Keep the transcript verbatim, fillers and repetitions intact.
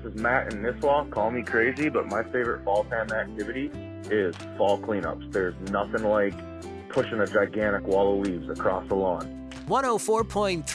is Matt in Nisswa. Call me crazy, but my favorite fall time activity is fall cleanups. There's nothing like pushing a gigantic wall of leaves across the lawn. one oh four point three